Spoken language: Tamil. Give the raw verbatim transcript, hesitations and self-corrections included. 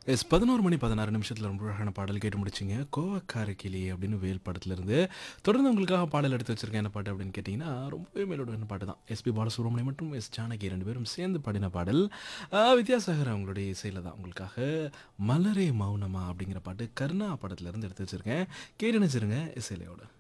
எஸ் பதினொரு மணி பதினாறு நிமிஷத்துல ரொம்ப அழகான பாடல் கேட்டு முடிச்சிங்க. "கோவக்கார கிளியே" அப்படின்னு வேல் படத்துலருந்து. தொடர்ந்து உங்களுக்காக பாடல் எடுத்து வச்சிருக்கேன். என்ன பாட்டு அப்படின்னு கேட்டிங்கன்னா, ரொம்பவே மெலோடியான பாட்டு தான். எஸ்பி பாலசுப்ரமணியம் மற்றும் எஸ் ஜானகி ரெண்டு பேரும் சேர்ந்து பாடின பாடல். அ வித்யாசாகர் அவங்களுடைய இசையில தான் உங்களுக்காக "மலரே மௌனமா" அப்படிங்கிற பாட்டு கர்ணா படத்துலருந்து எடுத்து வச்சிருக்கேன். கேட்டு நினைச்சிருங்க இசையிலையோட.